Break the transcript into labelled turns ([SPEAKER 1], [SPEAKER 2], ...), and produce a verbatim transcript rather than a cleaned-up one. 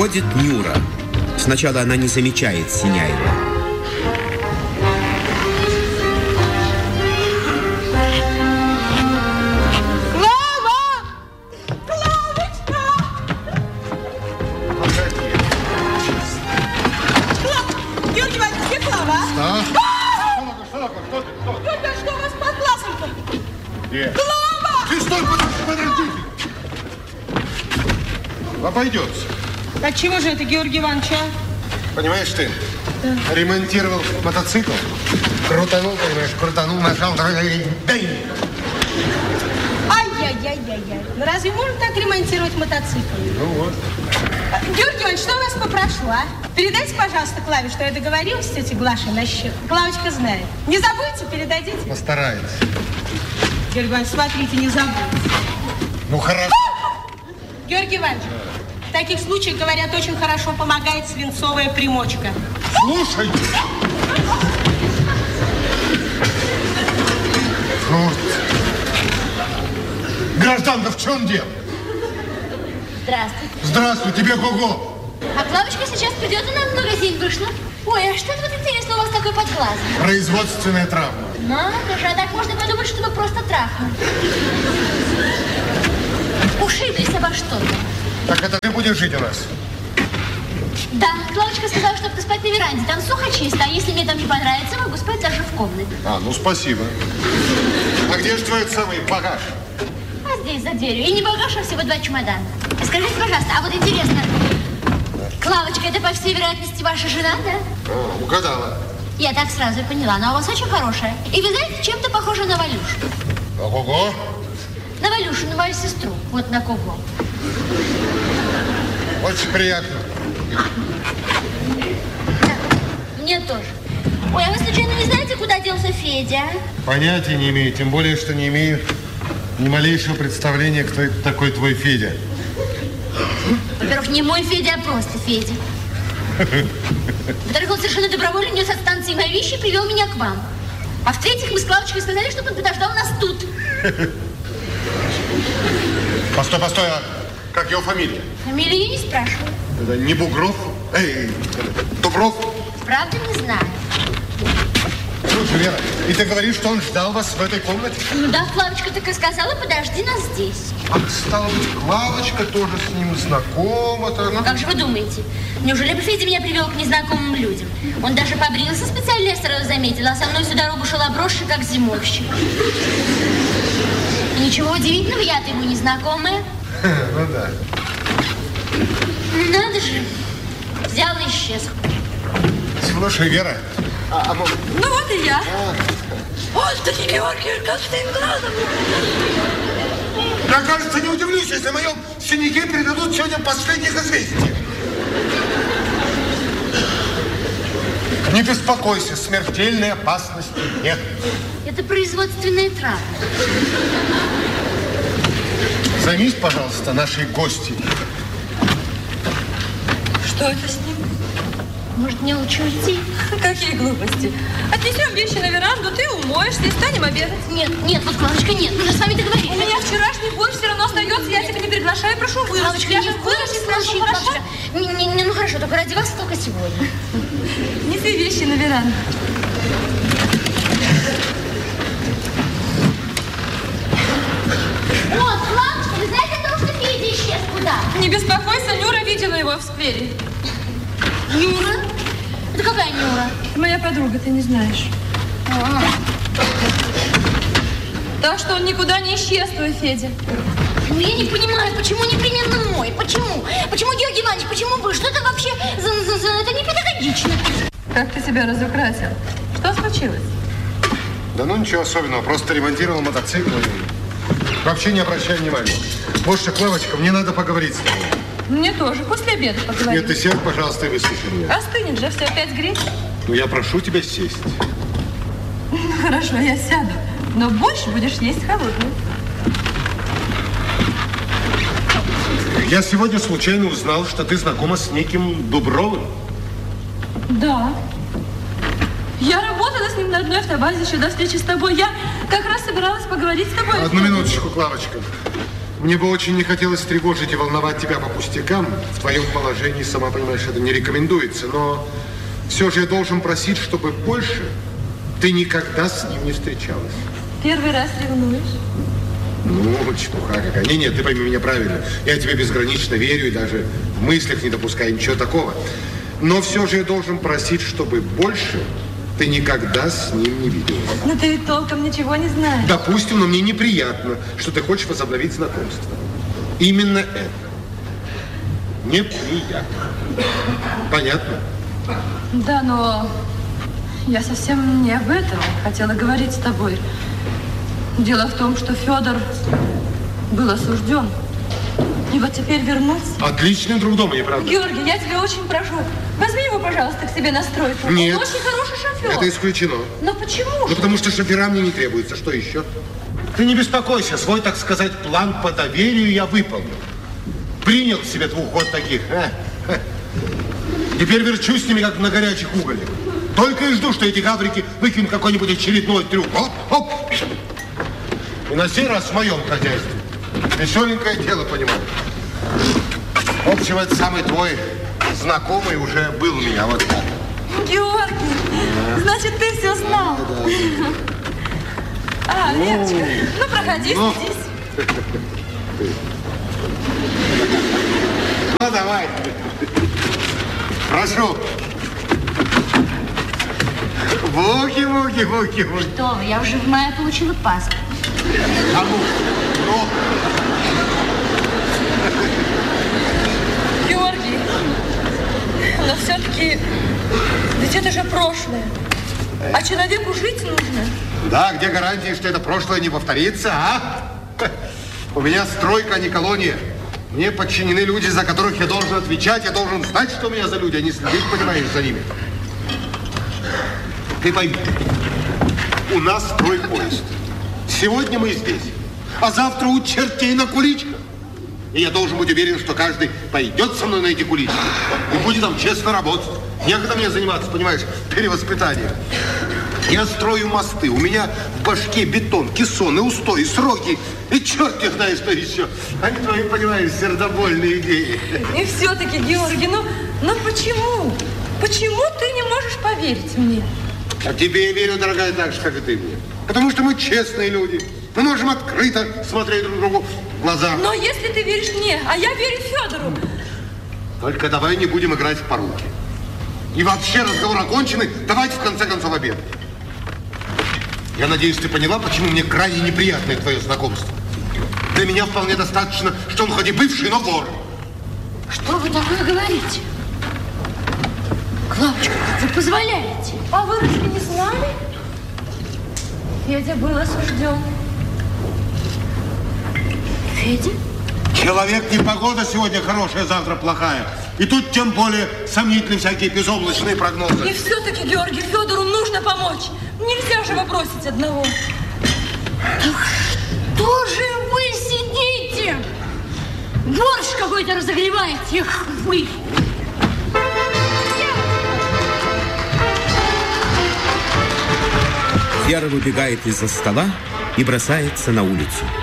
[SPEAKER 1] Входит Нюра. Сначала она не замечает Синяева.
[SPEAKER 2] Клава! Клавочка! Клава! Георгий Иванович, где Клава?
[SPEAKER 3] Да?
[SPEAKER 2] Что такое? Что ты? Кто? Георгий, а что у вас под классом-то?
[SPEAKER 3] Где?
[SPEAKER 2] Клава!
[SPEAKER 3] Ты стой, подожди! Обойдется.
[SPEAKER 2] А чего же это, Георгий Иванович, а?
[SPEAKER 3] Понимаешь ты, да. Ремонтировал мотоцикл, крутанул, понимаешь, крутанул, нажал, дай.
[SPEAKER 2] Ай-яй-яй-яй-яй. Ну разве можно так ремонтировать мотоцикл?
[SPEAKER 3] Ну вот.
[SPEAKER 2] Георгий Иванович, что у вас попрошу, а? Передайте, пожалуйста, Клаве, что я договорилась с тетей Глашей на счет. Клавочка знает. Не забудьте, передадите?
[SPEAKER 3] Постарается.
[SPEAKER 2] Георгий Иванович, смотрите, не забудьте.
[SPEAKER 3] Ну хорошо.
[SPEAKER 2] Георгий Иванович, в таких случаях, говорят, очень хорошо помогает свинцовая примочка.
[SPEAKER 3] Слушай! Вот. Гражданка, в чем дело?
[SPEAKER 4] Здравствуйте.
[SPEAKER 3] Здравствуй, тебе ого.
[SPEAKER 4] А Клавочка сейчас придет, она в магазин вышла. Ой, а что это вот интересно у вас такое под глазом?
[SPEAKER 3] Производственная травма.
[SPEAKER 4] Надо же, а так можно подумать, что вы просто трахнули. Ушиблись обо что-то.
[SPEAKER 3] Так это ты будешь жить у нас?
[SPEAKER 4] Да, Клавочка сказала, чтобы ты спать на веранде. Там сухо чисто, а если мне там не понравится, могу спать даже в комнате.
[SPEAKER 3] А, ну спасибо. А где же твой самый багаж?
[SPEAKER 4] А здесь, за дверью. И не багаж, а всего два чемодана. И скажите, пожалуйста, а вот интересно, Клавочка, это, по всей вероятности, ваша жена, да?
[SPEAKER 3] А, угадала.
[SPEAKER 4] Я так сразу и поняла. Она у вас очень хорошая. И вы знаете, чем-то похожа на Валюшу.
[SPEAKER 3] Ого-го.
[SPEAKER 4] На Валюшу, на мою сестру. Вот на кого.
[SPEAKER 3] Очень приятно.
[SPEAKER 4] Да, мне тоже. Ой, а вы случайно не знаете, куда делся Федя?
[SPEAKER 3] Понятия не имею, тем более, что не имею ни малейшего представления, кто это такой твой Федя.
[SPEAKER 4] Во-первых, не мой Федя, а просто Федя. Во-вторых, он совершенно добровольно нес от станции мои вещи и привел меня к вам. А в-третьих, мы с Клавочкой сказали, чтобы он подождал нас тут.
[SPEAKER 3] Постой, постой, а как его фамилия?
[SPEAKER 4] Фамилию я не спрашиваю.
[SPEAKER 3] Это не Бугров? Эй, Дубров?
[SPEAKER 4] Правда, не знаю.
[SPEAKER 3] Слушай, Вера, и ты говоришь, что он ждал вас в этой комнате?
[SPEAKER 4] Ну да, Клавочка так и сказала, подожди нас здесь.
[SPEAKER 3] А стало быть, Клавочка тоже с ним знакома-то.
[SPEAKER 4] Ну как же вы думаете? Неужели бы Федя меня привел к незнакомым людям? Он даже побрился специально, я сразу заметила, а со мной всю дорогу шел обросший, как зимовщик. И ничего удивительного, я-то ему незнакомая.
[SPEAKER 3] Ну да.
[SPEAKER 4] Надо же. Взял и исчез.
[SPEAKER 3] Слушай, Вера, а, а,
[SPEAKER 2] ну вот и я. А. Господи, Георгий, как с твоим глазом?
[SPEAKER 3] Я, кажется, не удивлюсь, если в моем синяке передадут сегодня последних известий. Не беспокойся, смертельной опасности нет.
[SPEAKER 4] Это производственная травма.
[SPEAKER 3] Займись, пожалуйста, нашей гостьей.
[SPEAKER 2] Что это с ним?
[SPEAKER 4] Может, мне лучше уйти?
[SPEAKER 2] Какие глупости. Отнесем вещи на веранду, ты умоешься и станем обедать.
[SPEAKER 4] Нет, нет, вот, Клавочка, нет. Мы же с вами договорились.
[SPEAKER 2] У меня вчерашний борщ все равно остается. Я тебя не приглашаю, прошу выложить.
[SPEAKER 4] Клавочка,
[SPEAKER 2] Я
[SPEAKER 4] не
[SPEAKER 2] же выложить прошу, хорошо?
[SPEAKER 4] Не, не, не, ну хорошо, только ради вас только сегодня.
[SPEAKER 2] Неси вещи на веранду.
[SPEAKER 4] Вот, Клавочка, вы знаете о том, что Федя исчез куда?
[SPEAKER 2] Не беспокойся, Нюра видела его в сквере.
[SPEAKER 4] Нюра? Это какая Нюра?
[SPEAKER 2] Моя подруга, ты не знаешь.
[SPEAKER 4] А-а.
[SPEAKER 2] Так что он никуда не исчез, твой Федя.
[SPEAKER 4] Ну, я не понимаю, почему непременно мой? Почему? Почему, Георгий Иванович, почему вы? Что это вообще за, за, за... Это не педагогично.
[SPEAKER 2] Как ты себя разукрасил? Что случилось?
[SPEAKER 3] Да ну, ничего особенного. Просто ремонтировал мотоцикл и вообще не обращай внимания. Боже, Клавочка, мне надо поговорить с тобой.
[SPEAKER 2] Мне тоже. После обеда поговорим.
[SPEAKER 3] Нет, ты сядь, пожалуйста, и выслушай меня.
[SPEAKER 2] Остынет же, все опять греть.
[SPEAKER 3] Ну, я прошу тебя сесть.
[SPEAKER 2] Ну, хорошо, я сяду. Но больше будешь есть холодную.
[SPEAKER 3] Я сегодня случайно узнал, что ты знакома с неким Дубровым.
[SPEAKER 2] Да. Я работала с ним на одной автобазе еще до встречи с тобой. Я как раз собиралась поговорить с тобой.
[SPEAKER 3] Одну минуточку, Клавочка. Мне бы очень не хотелось тревожить и волновать тебя по пустякам. В твоем положении, сама понимаешь, это не рекомендуется. Но все же я должен просить, чтобы больше ты никогда с ним не встречалась.
[SPEAKER 2] Первый раз ревнуешь?
[SPEAKER 3] Ну, чепуха какая. Не, нет, ты пойми меня правильно. Я тебе безгранично верю и даже в мыслях не допускаю ничего такого. Но все же я должен просить, чтобы больше ты никогда с ним не виделась.
[SPEAKER 2] Но ты ведь толком ничего не знаешь.
[SPEAKER 3] Допустим, но мне неприятно, что ты хочешь возобновить знакомство. Именно это. Неприятно. Понятно?
[SPEAKER 2] Да, но я совсем не об этом хотела говорить с тобой. Дело в том, что Федор был осужден. И вот теперь вернулся.
[SPEAKER 3] Отличный друг дома, не правда?
[SPEAKER 2] Георгий, я тебя очень прошу, возьми его, пожалуйста, к себе на стройку.
[SPEAKER 3] Нет.
[SPEAKER 2] Он очень хороший шофер.
[SPEAKER 3] Это исключено.
[SPEAKER 2] Но почему же?
[SPEAKER 3] Ну, потому что шофера мне не требуется. Что еще? Ты не беспокойся. Свой, так сказать, план по доверию я выполнил. Принял к себе двух вот таких. А? Теперь верчусь с ними, как на горячих угольях. Только и жду, что эти гаврики выкинут какой-нибудь очередной трюк. Оп, оп. И на сей раз в моем хозяйстве. Веселенькое дело, понимаешь. В общем, это самый твой знакомый уже был у меня вот так.
[SPEAKER 2] Георгий, да. Значит, ты все знал.
[SPEAKER 3] Да, да, да.
[SPEAKER 2] А, Леночка, ну проходи,
[SPEAKER 3] ну.
[SPEAKER 2] садись.
[SPEAKER 3] Ну, давай. Прошу. Буки, буки, буки, буки.
[SPEAKER 4] Что вы, я уже в мае получила паспорт.
[SPEAKER 3] Кому? Ну.
[SPEAKER 2] Георгий, но все-таки ведь это же прошлое. А человеку жить нужно.
[SPEAKER 3] Да, где гарантии, что это прошлое не повторится, а? У меня стройка, а не колония. Мне подчинены люди, за которых я должен отвечать. Я должен знать, что у меня за люди, а не следить, понимаешь, за ними. Ты пойми, у нас стройпоезд. Сегодня мы здесь, а завтра у чертей на куличках. И я должен быть уверен, что каждый пойдет со мной на эти кулички и будет там честно работать. Некогда мне заниматься, понимаешь, перевоспитанием. Я строю мосты, у меня в башке бетон, кессоны, устои, сроки. И черт не знает, что еще. Они твои, понимаешь, сердобольные идеи.
[SPEAKER 2] И все-таки, Георгий, ну, ну почему? Почему ты не можешь поверить мне?
[SPEAKER 3] А тебе я верю, дорогая, так же, как и ты мне. Потому что мы честные люди. Мы можем открыто смотреть друг другу в глаза.
[SPEAKER 2] Но если ты веришь мне, а я верю Федору.
[SPEAKER 3] Только давай не будем играть в поруки. И вообще разговор оконченный. Давайте в конце концов обед. Я надеюсь, ты поняла, почему мне крайне неприятное твое знакомство. Для меня вполне достаточно, что он хоть и бывший, но вор.
[SPEAKER 4] Что вы такое говорите? Клавочка, как вы позволяете?
[SPEAKER 2] А вы разве не знали? Федя был осужден.
[SPEAKER 4] Федя?
[SPEAKER 3] Человек не погода сегодня хорошая, завтра плохая. И тут тем более сомнительны всякие безоблачные прогнозы.
[SPEAKER 2] И все-таки, Георгий, Федору нужно помочь. Нельзя же его бросить одного.
[SPEAKER 4] Так что же вы сидите? Борщ какой-то разогреваете. Эх, вы.
[SPEAKER 1] Вера выбегает из-за стола и бросается на улицу.